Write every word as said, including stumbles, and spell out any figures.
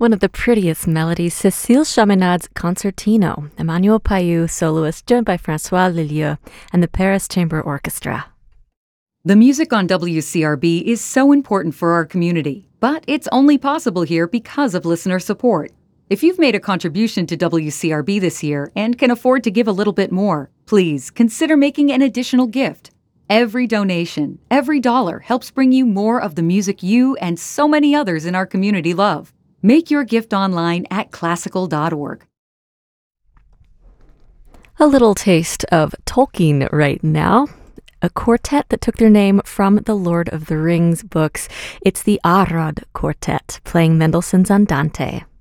One of the prettiest melodies, Cécile Chaminade's Concertino, Emmanuel Payou, soloist, joined by Francois Leleux and the Paris Chamber Orchestra. The music on W C R B is so important for our community, but it's only possible here because of listener support. If you've made a contribution to W C R B this year and can afford to give a little bit more, please consider making an additional gift. Every donation, every dollar helps bring you more of the music you and so many others in our community love. Make your gift online at classical dot org. A little taste of Tolkien right now. A quartet that took their name from the Lord of the Rings books. It's the Arod Quartet, playing Mendelssohn's Andante.